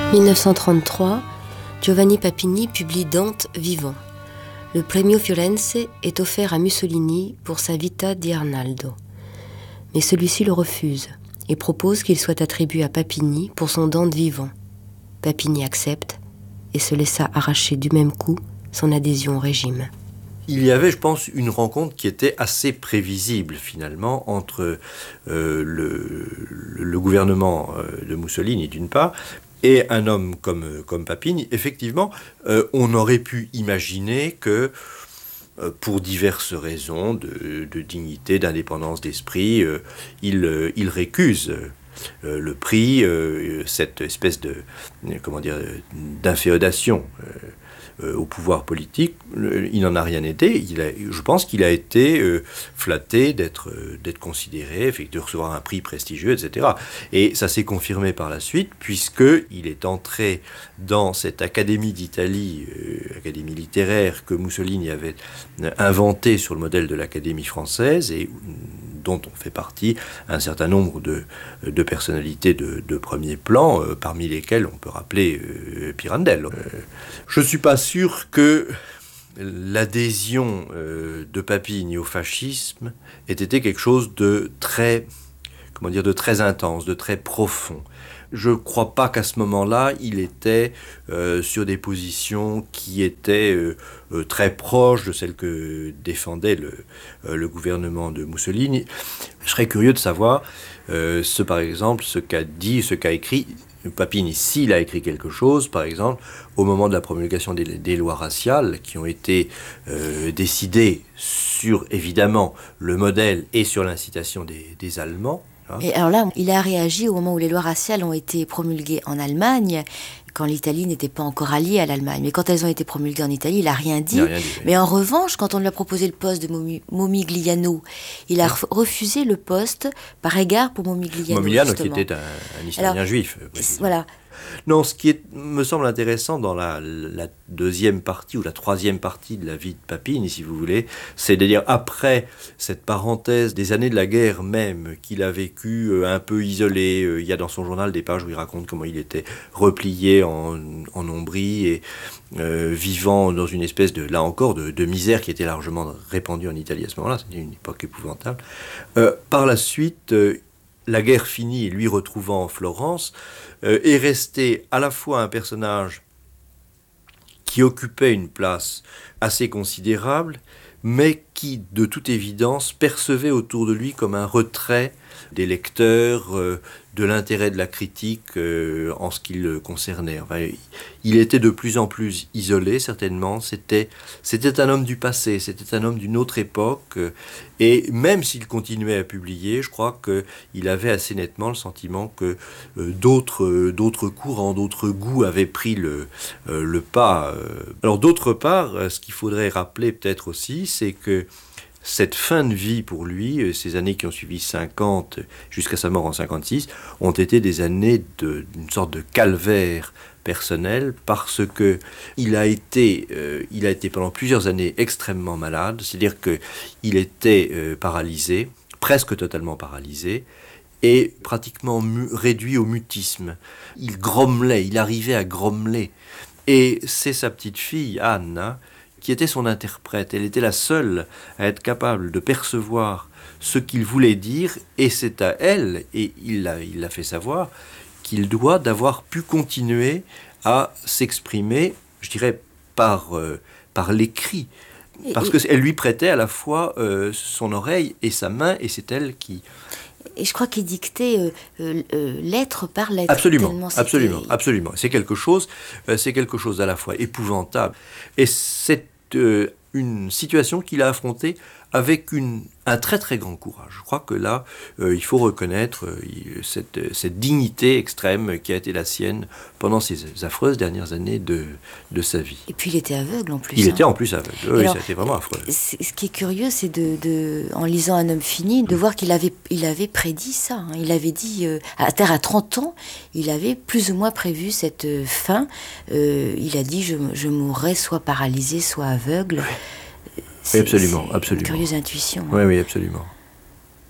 1933, Giovanni Papini publie Dante vivant. Le Premio Firenze est offert à Mussolini pour sa Vita di Arnaldo. Mais celui-ci le refuse et propose qu'il soit attribué à Papini pour son Dante vivant. Papini accepte et se laissa arracher du même coup son adhésion au régime. Il y avait, je pense, une rencontre qui était assez prévisible, finalement, entre le gouvernement de Mussolini, d'une part, et un homme comme Papini. Effectivement, on aurait pu imaginer que, pour diverses raisons de dignité, d'indépendance d'esprit, il récuse le prix, cette espèce d'inféodation au pouvoir politique. Il n'en a rien été. Je pense qu'il a été flatté d'être considéré, de recevoir un prix prestigieux, etc. Et ça s'est confirmé par la suite, puisqu'il est entré dans cette Académie d'Italie, académie littéraire que Mussolini avait inventée sur le modèle de l'Académie française, et dont on fait partie un certain nombre de personnalités de premier plan, parmi lesquelles on peut rappeler Pirandello. Je ne suis pas sûr que l'adhésion de Papini au fascisme ait été quelque chose de très intense, de très profond. Je ne crois pas qu'à ce moment-là, il était sur des positions qui étaient très proches de celles que défendait le gouvernement de Mussolini. Je serais curieux de savoir, par exemple, ce qu'a écrit Papini, s'il a écrit quelque chose, par exemple, au moment de la promulgation des lois raciales, qui ont été décidées sur, évidemment, le modèle et sur l'incitation des Allemands. Et alors là, il a réagi au moment où les lois raciales ont été promulguées en Allemagne, quand l'Italie n'était pas encore alliée à l'Allemagne. Mais quand elles ont été promulguées en Italie, il n'a rien dit. Oui. Mais en revanche, quand on lui a proposé le poste de Momigliano, il a refusé le poste par égard pour Momigliano. Momigliano, qui était un historien juif. Voilà. Non, ce qui me semble intéressant dans la deuxième partie ou la troisième partie de la vie de Papini, si vous voulez, c'est de dire, après cette parenthèse des années de la guerre même, qu'il a vécu un peu isolé, il y a dans son journal des pages où il raconte comment il était replié en Ombrie et vivant dans une espèce de misère qui était largement répandue en Italie à ce moment-là. C'était une époque épouvantable. Par la suite, la guerre finie et lui retrouvant en Florence, est resté à la fois un personnage qui occupait une place assez considérable, mais qui, de toute évidence, percevait autour de lui comme un retrait des lecteurs, de l'intérêt de la critique en ce qui le concernait. Enfin, il était de plus en plus isolé, certainement. C'était un homme du passé, c'était un homme d'une autre époque. Et même s'il continuait à publier, je crois qu'il avait assez nettement le sentiment que d'autres courants, d'autres goûts avaient pris le pas. Alors d'autre part, ce qu'il faudrait rappeler peut-être aussi, c'est que cette fin de vie pour lui, ces années qui ont suivi 50 jusqu'à sa mort en 56, ont été des années d'une sorte de calvaire personnel, parce que il a été pendant plusieurs années extrêmement malade, c'est-à-dire qu'il était paralysé, presque totalement paralysé, et pratiquement réduit au mutisme. Il grommelait, il arrivait à grommeler. Et c'est sa petite fille, Anna, qui était son interprète. Elle était la seule à être capable de percevoir ce qu'il voulait dire, et c'est à elle, et il l'a fait savoir, qu'il doit d'avoir pu continuer à s'exprimer, je dirais, par l'écrit. Parce qu'elle lui prêtait à la fois son oreille et sa main, et c'est elle qui... Et je crois qu'il dictait lettre par lettre. Absolument. C'est quelque chose à la fois épouvantable. Et c'est une situation qu'il a affrontée avec un très très grand courage. Je crois que là, il faut reconnaître cette dignité extrême qui a été la sienne pendant ces affreuses dernières années de sa vie. Et puis il était aveugle en plus. Il était en plus aveugle, oui, alors, ça a été vraiment affreux. Ce qui est curieux, c'est en lisant Un homme fini, de voir qu'il avait prédit ça. Hein. Il avait dit, à 30 ans, il avait plus ou moins prévu cette fin. Il a dit, je mourrai soit paralysé, soit aveugle. Oui. Absolument. Une curieuse intuition. Oui, absolument.